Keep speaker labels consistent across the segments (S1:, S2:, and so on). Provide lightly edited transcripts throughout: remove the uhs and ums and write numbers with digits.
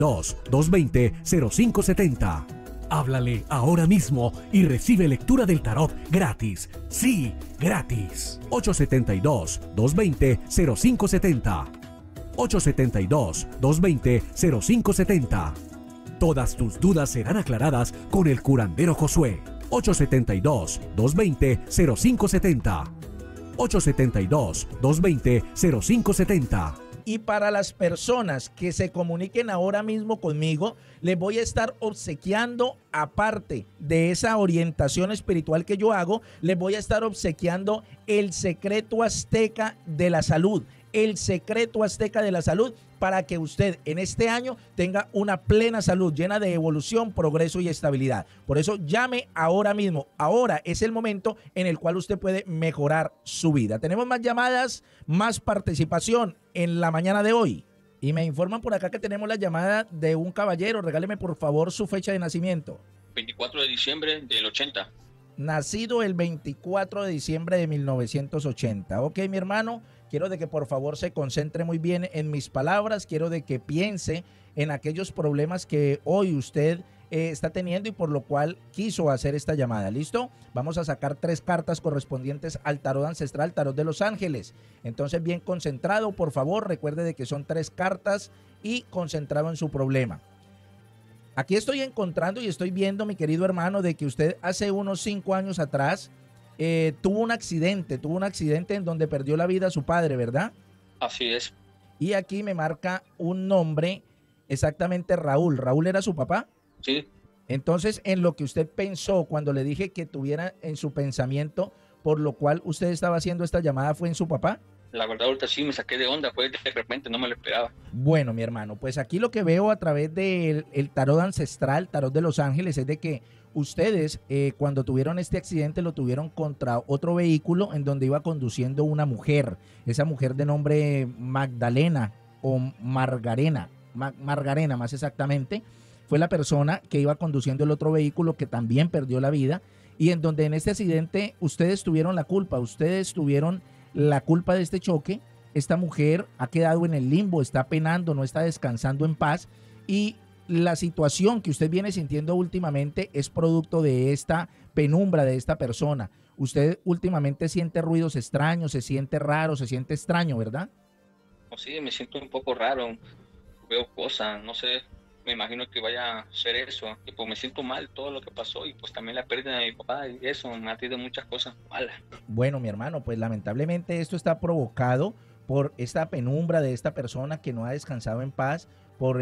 S1: 872-220-0570. Háblale ahora mismo y recibe lectura del tarot gratis. Sí, gratis. 872-220-0570. 872-220-0570. Todas tus dudas serán aclaradas con el curandero Josué. 872-220-0570. 872-220-0570.
S2: Y para las personas que se comuniquen ahora mismo conmigo, les voy a estar obsequiando, aparte de esa orientación espiritual que yo hago, les voy a estar obsequiando el secreto azteca de la salud. El secreto azteca de la salud, para que usted en este año tenga una plena salud llena de evolución, progreso y estabilidad. Por eso llame ahora mismo. Ahora es el momento en el cual usted puede mejorar su vida. Tenemos más llamadas, más participación en la mañana de hoy. Y me informan por acá que tenemos la llamada de un caballero. Regáleme por favor su fecha de nacimiento.
S3: 24 de diciembre del 80.
S2: Nacido el 24 de diciembre de 1980. Ok, mi hermano, quiero de que por favor se concentre muy bien en mis palabras. Quiero de que piense en aquellos problemas que hoy usted está teniendo y por lo cual quiso hacer esta llamada. ¿Listo? Vamos a sacar 3 cartas correspondientes al tarot ancestral, tarot de los ángeles. Entonces, bien concentrado, por favor. Recuerde de que son 3 cartas y concentrado en su problema. Aquí estoy encontrando y estoy viendo, mi querido hermano, de que usted hace unos 5 años atrás tuvo un accidente en donde perdió la vida su padre, ¿verdad?
S3: Así es.
S2: Y aquí me marca un nombre, exactamente Raúl. ¿Raúl era su papá?
S3: Sí.
S2: Entonces, en lo que usted pensó cuando le dije que tuviera en su pensamiento, por lo cual usted estaba haciendo esta llamada, ¿fue en su papá?
S3: La verdad, ahorita sí me saqué de onda, fue de repente, no me lo esperaba.
S2: Bueno, mi hermano, pues aquí lo que veo a través del tarot ancestral, tarot de los ángeles, es de que ustedes cuando tuvieron este accidente lo tuvieron contra otro vehículo en donde iba conduciendo una mujer. Esa mujer de nombre Magdalena o Margarena, Margarena más exactamente, fue la persona que iba conduciendo el otro vehículo que también perdió la vida y en donde en este accidente ustedes tuvieron la culpa, ustedes tuvieron la culpa de este choque. Esta mujer ha quedado en el limbo, está penando, no está descansando en paz y la situación que usted viene sintiendo últimamente es producto de esta penumbra de esta persona. Usted últimamente siente ruidos extraños, se siente raro, se siente extraño, ¿verdad?
S3: Sí, me siento un poco raro, veo cosas, no sé, me imagino que vaya a ser eso, y pues me siento mal todo lo que pasó y pues también la pérdida de mi papá y eso, me ha tenido muchas cosas malas.
S2: Bueno, mi hermano, pues lamentablemente esto está provocado por esta penumbra de esta persona que no ha descansado en paz, por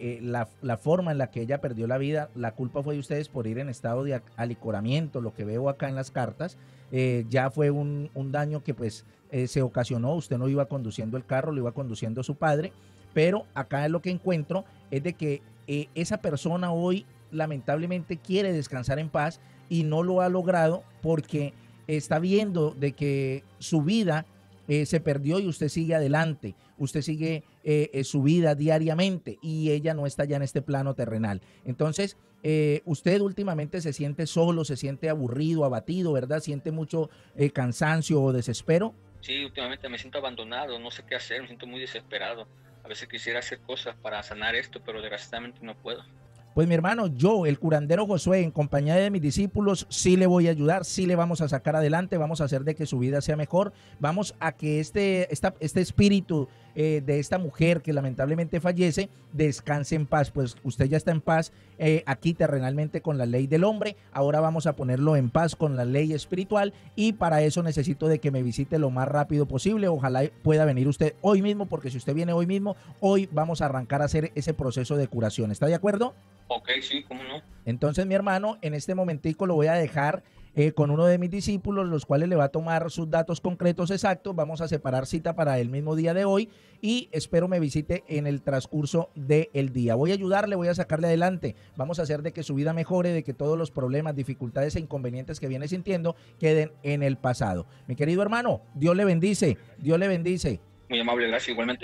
S2: la forma en la que ella perdió la vida. La culpa fue de ustedes por ir en estado de alicoramiento, lo que veo acá en las cartas. Ya fue un daño que pues se ocasionó, usted no iba conduciendo el carro, lo iba conduciendo su padre, pero acá lo que encuentro es de que esa persona hoy lamentablemente quiere descansar en paz y no lo ha logrado porque está viendo de que su vida se perdió y usted sigue adelante, usted sigue su vida diariamente y ella no está ya en este plano terrenal. Entonces, usted últimamente se siente solo, se siente aburrido, abatido, ¿verdad? Siente mucho cansancio o desespero.
S3: Sí, últimamente me siento abandonado, no sé qué hacer, me siento muy desesperado. A veces quisiera hacer cosas para sanar esto, pero desgraciadamente no puedo.
S2: Pues mi hermano, yo, el curandero Josué, en compañía de mis discípulos, sí le voy a ayudar, sí le vamos a sacar adelante, vamos a hacer de que su vida sea mejor, vamos a que este espíritu de esta mujer que lamentablemente fallece, descanse en paz. Pues usted ya está en paz aquí terrenalmente con la ley del hombre, ahora vamos a ponerlo en paz con la ley espiritual y para eso necesito de que me visite lo más rápido posible. Ojalá pueda venir usted hoy mismo, porque si usted viene hoy mismo, hoy vamos a arrancar a hacer ese proceso de curación. ¿Está de acuerdo?
S3: Ok, sí, cómo no.
S2: Entonces, mi hermano, en este momentico lo voy a dejar con uno de mis discípulos, los cuales le va a tomar sus datos concretos exactos. Vamos a separar cita para el mismo día de hoy y espero me visite en el transcurso del día. Voy a ayudarle, voy a sacarle adelante. Vamos a hacer de que su vida mejore, de que todos los problemas, dificultades e inconvenientes que viene sintiendo queden en el pasado. Mi querido hermano, Dios le bendice, Dios le bendice.
S3: Muy amable, gracias igualmente.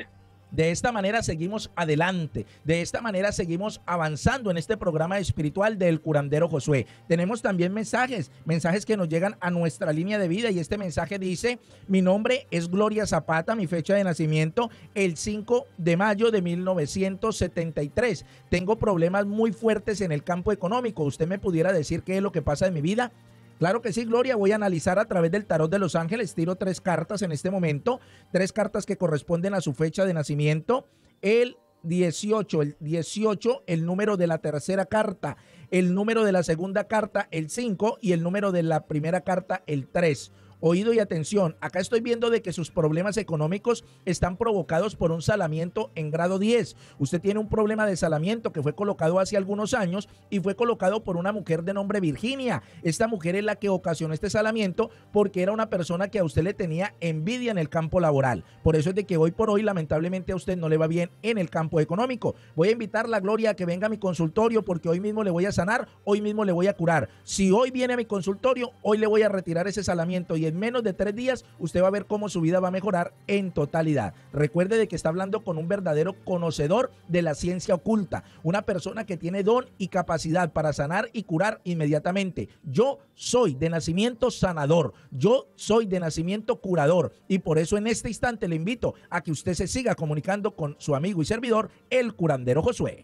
S2: De esta manera seguimos adelante, de esta manera seguimos avanzando en este programa espiritual del curandero Josué. Tenemos también mensajes que nos llegan a nuestra línea de vida, y este mensaje dice: mi nombre es Gloria Zapata, mi fecha de nacimiento el 5 de mayo de 1973. Tengo problemas muy fuertes en el campo económico. ¿Usted me pudiera decir qué es lo que pasa en mi vida? Claro que sí, Gloria. Voy a analizar a través del tarot de los ángeles. Tiro 3 cartas en este momento, 3 cartas que corresponden a su fecha de nacimiento. El 18, el número de la tercera carta, el número de la segunda carta, el 5, y el número de la primera carta, el 3. Oído y atención, acá estoy viendo de que sus problemas económicos están provocados por un salamiento en grado 10. Usted tiene un problema de salamiento que fue colocado hace algunos años y fue colocado por una mujer de nombre Virginia. Esta mujer es la que ocasionó este salamiento porque era una persona que a usted le tenía envidia en el campo laboral. Por eso es de que hoy por hoy lamentablemente a usted no le va bien en el campo económico. Voy a invitar a Gloria a que venga a mi consultorio porque hoy mismo le voy a sanar, hoy mismo le voy a curar. Si hoy viene a mi consultorio, hoy le voy a retirar ese salamiento y en menos de 3 días usted va a ver cómo su vida va a mejorar en totalidad. Recuerde de que está hablando con un verdadero conocedor de la ciencia oculta, una persona que tiene don y capacidad para sanar y curar inmediatamente. Yo soy de nacimiento sanador, yo soy de nacimiento curador, y por eso en este instante le invito a que usted se siga comunicando con su amigo y servidor, el curandero Josué.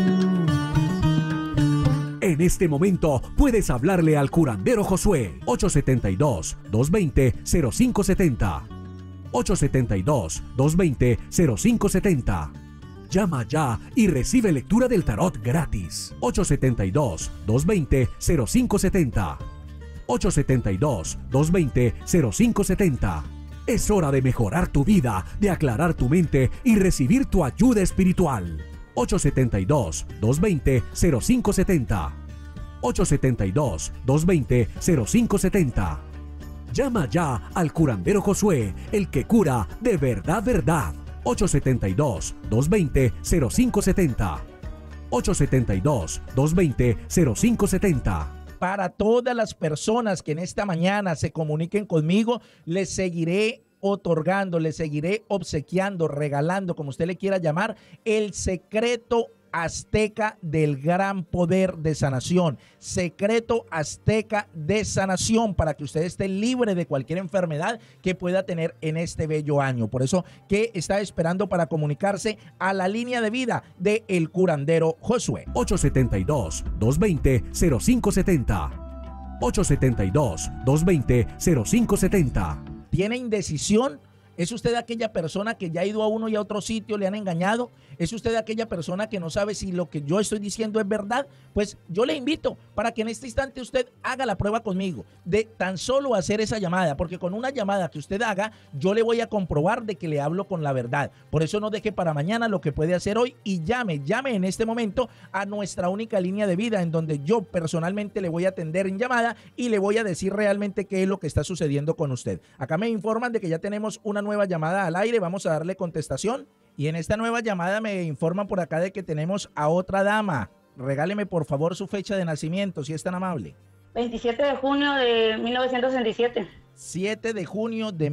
S1: En este momento puedes hablarle al curandero Josué. 872-220-0570. 872-220-0570. Llama ya y recibe lectura del tarot gratis. 872-220-0570. 872-220-0570. Es hora de mejorar tu vida, de aclarar tu mente y recibir tu ayuda espiritual. 872-220-0570. 872-220-0570. Llama ya al curandero Josué, el que cura de verdad, verdad. 872-220-0570. 872-220-0570.
S2: Para todas las personas que en esta mañana se comuniquen conmigo, les seguiré otorgando, les seguiré obsequiando, regalando, como usted le quiera llamar, el secreto azteca del gran poder de sanación. Secreto azteca de sanación, para que usted esté libre de cualquier enfermedad que pueda tener en este bello año. Por eso, ¿qué está esperando para comunicarse a la línea de vida de el curandero Josué?
S1: 872-220-0570. 872-220-0570.
S2: ¿Tiene indecisión? ¿Es usted aquella persona que ya ha ido a uno y a otro sitio, le han engañado? ¿Es usted aquella persona que no sabe si lo que yo estoy diciendo es verdad? Pues yo le invito para que en este instante usted haga la prueba conmigo de tan solo hacer esa llamada, porque con una llamada que usted haga, yo le voy a comprobar de que le hablo con la verdad. Por eso no deje para mañana lo que puede hacer hoy y llame en este momento a nuestra única línea de vida, en donde yo personalmente le voy a atender en llamada y le voy a decir realmente qué es lo que está sucediendo con usted. Acá me informan de que ya tenemos una nueva llamada al aire, vamos a darle contestación. Y en esta nueva llamada me informan por acá de que tenemos a otra dama. Regáleme por favor su fecha de nacimiento, si es tan amable.
S4: 27 de junio de 1967.
S2: 7 de junio de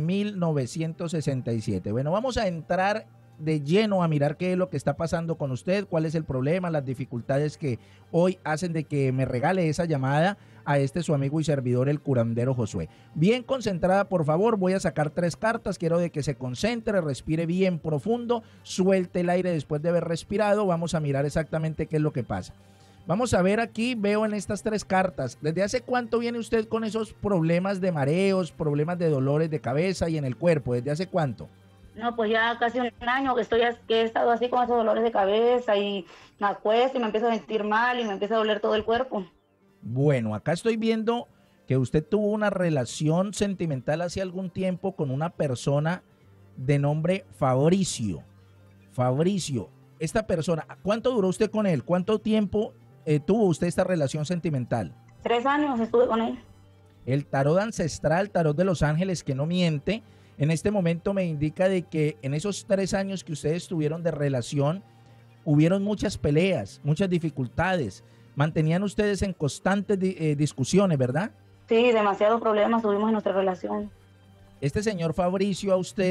S2: 1967. Bueno, vamos a entrar de lleno a mirar qué es lo que está pasando con usted, cuál es el problema, las dificultades que hoy hacen de que me regale esa llamada a su amigo y servidor, el curandero Josué. Bien concentrada, por favor, voy a sacar 3 cartas, quiero de que se concentre, respire bien profundo, suelte el aire después de haber respirado, vamos a mirar exactamente qué es lo que pasa. Vamos a ver aquí, veo en estas 3 cartas, ¿desde hace cuánto viene usted con esos problemas de mareos, problemas de dolores de cabeza y en el cuerpo? ¿Desde hace cuánto?
S4: No, pues ya casi un año que he estado así con esos dolores de cabeza y me acuesto y me empiezo a sentir mal y me empieza a doler todo el cuerpo.
S2: Bueno, acá estoy viendo que usted tuvo una relación sentimental hace algún tiempo con una persona de nombre Fabricio. Fabricio, esta persona, ¿cuánto duró usted con él? ¿Cuánto tiempo tuvo usted esta relación sentimental?
S4: 3 años estuve con él.
S2: El tarot ancestral, tarot de los ángeles que no miente, en este momento me indica de que en esos 3 años que ustedes tuvieron de relación, hubieron muchas peleas, muchas dificultades. Mantenían ustedes en constantes discusiones, ¿verdad?
S4: Sí, demasiados problemas tuvimos en nuestra relación.
S2: Este señor Fabricio a usted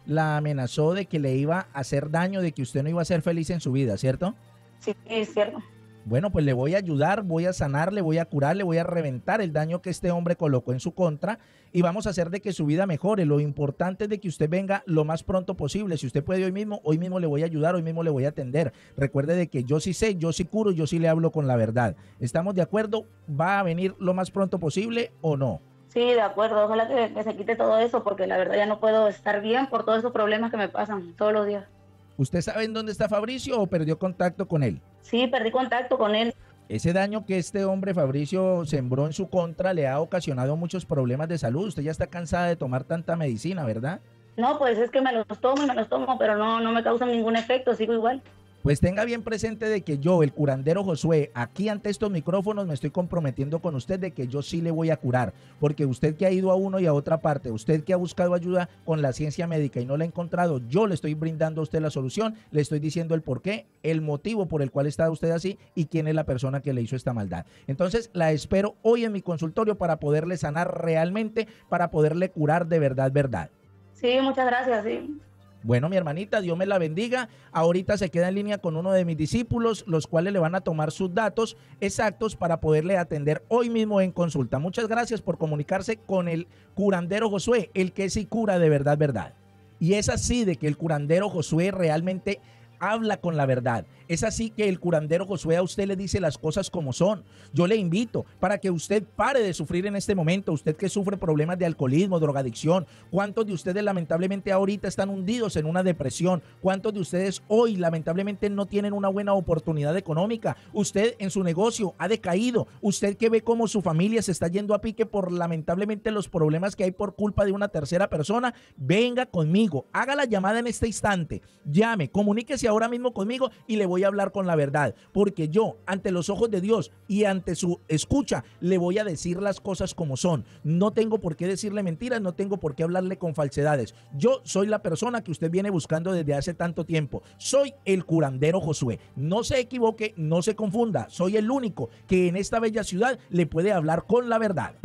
S2: la amenazó de que le iba a hacer daño, de que usted no iba a ser feliz en su vida, ¿cierto?
S4: Sí, es cierto.
S2: Bueno, pues le voy a ayudar, voy a sanarle, voy a curarle, voy a reventar el daño que este hombre colocó en su contra y vamos a hacer de que su vida mejore. Lo importante es de que usted venga lo más pronto posible. Si usted puede hoy mismo le voy a ayudar, hoy mismo le voy a atender. Recuerde de que yo sí sé, yo sí curo, yo sí le hablo con la verdad. ¿Estamos de acuerdo? ¿Va a venir lo más pronto posible o no?
S4: Sí, de acuerdo. Ojalá que se quite todo eso, porque la verdad ya no puedo estar bien por todos esos problemas que me pasan todos los días.
S2: ¿Usted sabe en dónde está Fabricio o perdió contacto con él?
S4: Sí, perdí contacto con él.
S2: Ese daño que este hombre Fabricio sembró en su contra le ha ocasionado muchos problemas de salud. Usted ya está cansada de tomar tanta medicina, ¿verdad?
S4: No, pues es que me los tomo, pero no me causan ningún efecto, sigo igual.
S2: Pues tenga bien presente de que yo, el curandero Josué, aquí ante estos micrófonos me estoy comprometiendo con usted de que yo sí le voy a curar, porque usted que ha ido a uno y a otra parte, usted que ha buscado ayuda con la ciencia médica y no la ha encontrado, yo le estoy brindando a usted la solución, le estoy diciendo el porqué, el motivo por el cual está usted así y quién es la persona que le hizo esta maldad. Entonces la espero hoy en mi consultorio para poderle sanar realmente, para poderle curar de verdad, verdad.
S4: Sí, muchas gracias, sí.
S2: Bueno, mi hermanita, Dios me la bendiga. Ahorita se queda en línea con uno de mis discípulos, los cuales le van a tomar sus datos exactos para poderle atender hoy mismo en consulta. Muchas gracias por comunicarse con el curandero Josué, el que sí cura de verdad, verdad. Y es así de que el curandero Josué realmente habla con la verdad. Es así que el curandero Josué a usted le dice las cosas como son. Yo le invito para que usted pare de sufrir en este momento, usted que sufre problemas de alcoholismo, drogadicción. ¿Cuántos de ustedes lamentablemente ahorita están hundidos en una depresión? ¿Cuántos de ustedes hoy lamentablemente no tienen una buena oportunidad económica? Usted en su negocio ha decaído. Usted que ve cómo su familia se está yendo a pique por lamentablemente los problemas que hay por culpa de una tercera persona. Venga conmigo, haga la llamada en este instante, llame, comuníquese ahora mismo conmigo y le voy a hablar con la verdad, porque yo ante los ojos de Dios y ante su escucha le voy a decir las cosas como son. No tengo por qué decirle mentiras, no tengo por qué hablarle con falsedades. Yo soy la persona que usted viene buscando desde hace tanto tiempo. Soy el curandero Josué. No se equivoque, no se confunda. Soy el único que en esta bella ciudad le puede hablar con la verdad.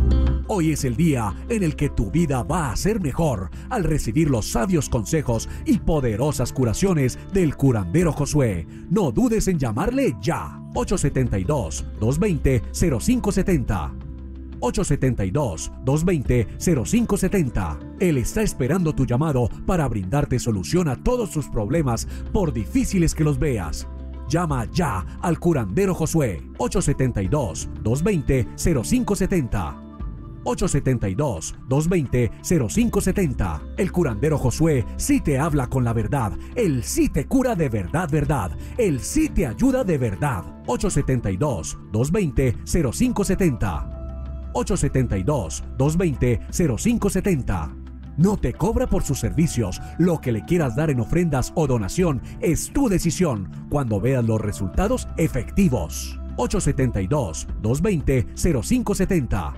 S1: Hoy es el día en el que tu vida va a ser mejor al recibir los sabios consejos y poderosas curaciones del curandero Josué. No dudes en llamarle ya. 872-220-0570. 872-220-0570. Él está esperando tu llamado para brindarte solución a todos tus problemas, por difíciles que los veas. Llama ya al curandero Josué. 872-220-0570. 872-220-0570. El curandero Josué sí te habla con la verdad. Él sí te cura de verdad, verdad. Él sí te ayuda de verdad. 872-220-0570. 872-220-0570. No te cobra por sus servicios. Lo que le quieras dar en ofrendas o donación es tu decisión cuando veas los resultados efectivos. 872-220-0570.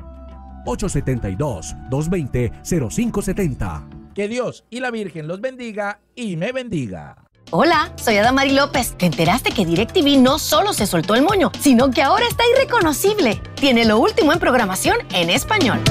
S1: 872-220-0570.
S2: Que Dios y la Virgen los bendiga y me bendiga.
S5: Hola, soy Adamari López. ¿Te enteraste que DirecTV no solo se soltó el moño, sino que ahora está irreconocible? Tiene lo último en programación en español.